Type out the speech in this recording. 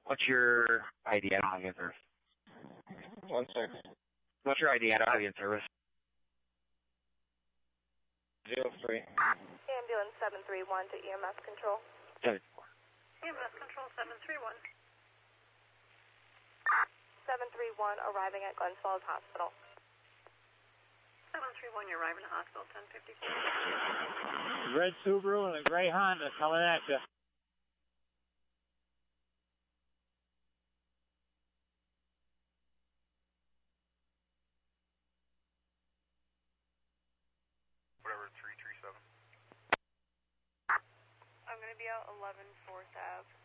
What's your ID? I don't have you in service. 1 second. What's your ID? I don't have you in service. 03. Ambulance 731 to EMS control. 74. EMS control 731. 731 arriving at Glens Falls Hospital. 731, you're arriving at hospital 1054. Red Subaru and a gray Honda coming at you. Whatever, 337. I'm going to be out 11 4th Ave.